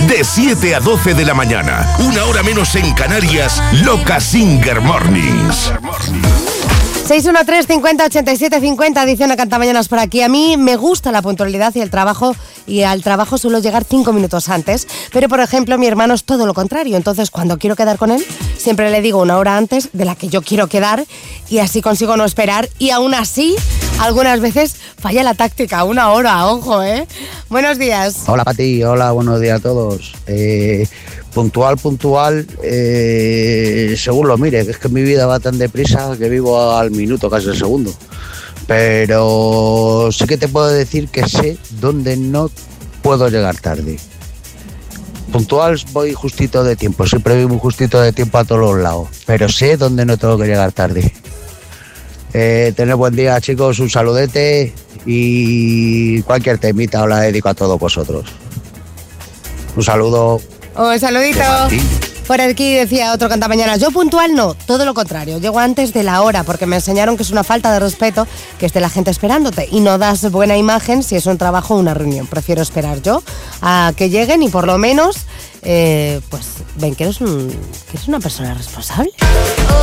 De 7 a 12 de la mañana, una hora menos en Canarias, Loca Singer Mornings. 613 50 87 50, dice una cantamañanas por aquí. A mí me gusta la puntualidad y al trabajo suelo llegar 5 minutos antes. Pero, por ejemplo, mi hermano es todo lo contrario. Entonces, cuando quiero quedar con él, siempre le digo una hora antes de la que yo quiero quedar y así consigo no esperar. Y aún así, algunas veces falla la táctica. Una hora, ojo, ¿eh? Buenos días. Hola, Pati. Hola, buenos días a todos. Puntual, según lo mire, que es que mi vida va tan deprisa que vivo al minuto, casi el segundo. Pero sí que te puedo decir que sé dónde no puedo llegar tarde. Puntual voy justito de tiempo, siempre voy muy justito de tiempo a todos los lados, pero sé dónde no tengo que llegar tarde. Tened buen día, chicos, un saludete y cualquier temita os la dedico a todos vosotros. Un saludo. Un saludito. Por aquí decía otro cantamañanas, yo puntual no, todo lo contrario, llego antes de la hora porque me enseñaron que es una falta de respeto que esté la gente esperándote y no das buena imagen si es un trabajo o una reunión. Prefiero esperar yo a que lleguen y por lo menos pues ven que eres una persona responsable.